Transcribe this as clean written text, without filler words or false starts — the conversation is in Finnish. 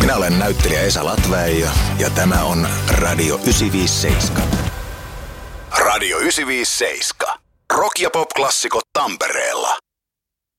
Minä olen näyttelijä Esa Latväijö ja tämä on Radio 957. Radio 957. Rock- ja pop-klassikot Tampereella.